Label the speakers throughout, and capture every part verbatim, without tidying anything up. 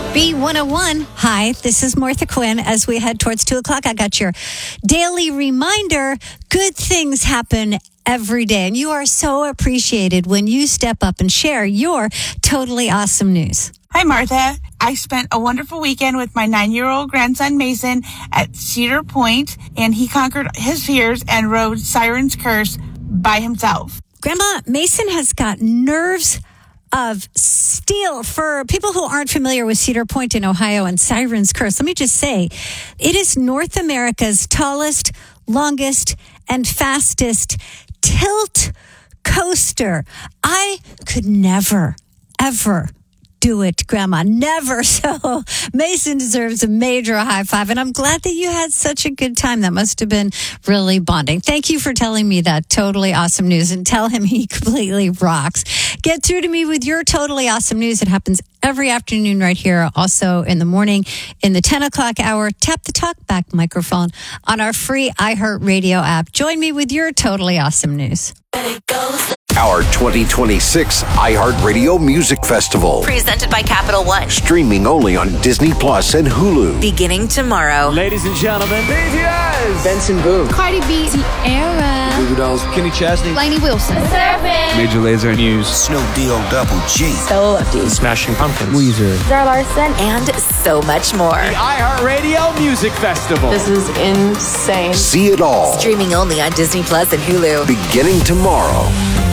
Speaker 1: B one oh one. Hi, this is Martha Quinn. As we head towards two o'clock, I got your daily reminder. Good things happen every day, and you are so appreciated when you step up and share your totally awesome news.
Speaker 2: Hi, Martha. I spent a wonderful weekend with my nine-year-old grandson, Mason, at Cedar Point, and he conquered his fears and rode Siren's Curse by himself.
Speaker 1: Grandma, Mason has got nerves of steel. For people who aren't familiar with Cedar Point in Ohio and Siren's Curse, let me just say, it is North America's tallest, longest, and fastest tilt coaster. I could never, ever do it, Grandma. Never. So Mason deserves a major high five. And I'm glad that you had such a good time. That must have been really bonding. Thank you for telling me that totally awesome news, and tell him he completely rocks. Get through to me with your totally awesome news. It happens every afternoon right here. Also in the morning in the ten o'clock hour. Tap the talkback microphone on our free iHeartRadio app. Join me with your totally awesome news.
Speaker 3: Our twenty twenty-six iHeartRadio Music Festival.
Speaker 4: Presented by Capital One.
Speaker 3: Streaming only on Disney Plus and Hulu.
Speaker 4: Beginning tomorrow.
Speaker 5: Ladies and gentlemen, B T S.
Speaker 6: Benson Boone.
Speaker 7: Cardi B. Tierra.
Speaker 6: Goo Goo Dolls. Kenny Chesney.
Speaker 7: Lainey Wilson. Surfing.
Speaker 5: Major Lazer News.
Speaker 3: Snoop D-O Double G.
Speaker 7: Stella Lefty.
Speaker 5: Smashing Pumpkins.
Speaker 6: Weezer.
Speaker 7: Zara Larson.
Speaker 4: And so much more.
Speaker 5: The iHeartRadio Music Festival.
Speaker 7: This is insane.
Speaker 3: See it all.
Speaker 4: Streaming only on Disney Plus and Hulu.
Speaker 3: Beginning tomorrow.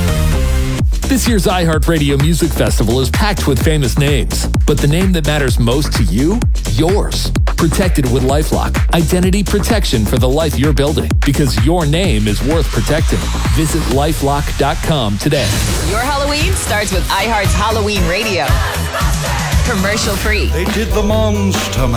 Speaker 8: This year's iHeartRadio Music Festival is packed with famous names, but the name that matters most to you? Yours. Protected with LifeLock. Identity protection for the life you're building, because your name is worth protecting. Visit lifelock dot com today.
Speaker 9: Your Halloween starts with iHeart's Halloween Radio. Commercial free.
Speaker 10: They did the Monster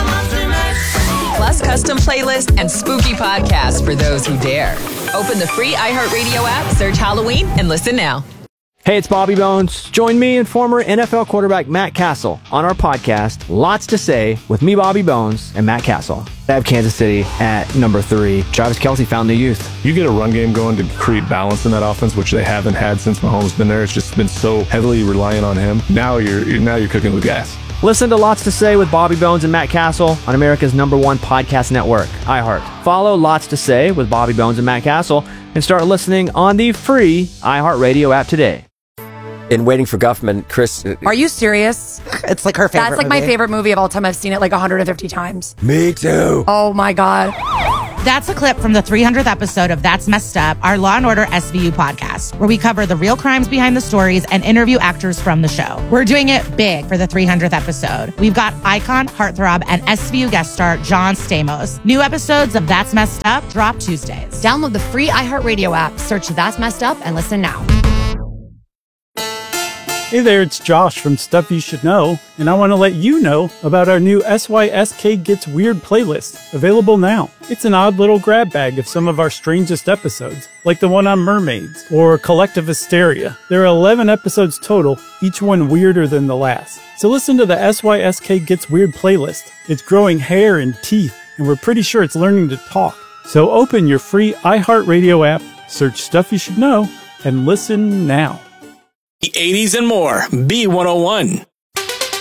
Speaker 10: Mash.
Speaker 9: Plus custom playlist and spooky podcasts for those who dare. Open the free iHeartRadio app, search Halloween, and listen now.
Speaker 11: Hey, it's Bobby Bones. Join me and former N F L quarterback Matt Castle on our podcast, Lots to Say, with me, Bobby Bones, and Matt Castle. I have Kansas City at number three. Travis Kelce found the youth.
Speaker 12: You get a run game going to create balance in that offense, which they haven't had since Mahomes been there. It's just been so heavily reliant on him. Now you're now you're cooking with gas.
Speaker 11: Listen to Lots to Say with Bobby Bones and Matt Castle on America's number one podcast network, iHeart. Follow Lots to Say with Bobby Bones and Matt Castle and start listening on the free iHeartRadio app today.
Speaker 6: In Waiting for Guffman, Chris...
Speaker 13: Are you serious?
Speaker 14: It's like her favorite
Speaker 13: That's like
Speaker 14: movie.
Speaker 13: my favorite movie of all time. I've seen it like one hundred fifty times.
Speaker 6: Me too.
Speaker 13: Oh my God.
Speaker 14: That's a clip from the three hundredth episode of That's Messed Up, our Law and Order S V U podcast, where we cover the real crimes behind the stories and interview actors from the show. We're doing it big for the three hundredth episode. We've got icon, heartthrob, and S V U guest star John Stamos. New episodes of That's Messed Up drop Tuesdays.
Speaker 13: Download the free iHeartRadio app, search That's Messed Up, and listen now.
Speaker 15: Hey there, it's Josh from Stuff You Should Know, and I want to let you know about our new S Y S K Gets Weird playlist, available now. It's an odd little grab bag of some of our strangest episodes, like the one on mermaids, or collective hysteria. There are eleven episodes total, each one weirder than the last. So listen to the S Y S K Gets Weird playlist. It's growing hair and teeth, and we're pretty sure it's learning to talk. So open your free iHeartRadio app, search Stuff You Should Know, and listen now.
Speaker 16: The eighties and more. B one oh one.